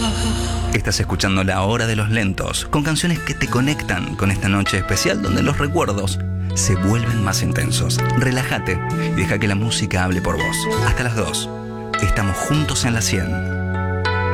Estás escuchando La Hora de los Lentos, con canciones que te conectan con esta noche especial donde los recuerdos se vuelven más intensos. Relájate y deja que la música hable por vos. Hasta las 2. Estamos juntos en la 100.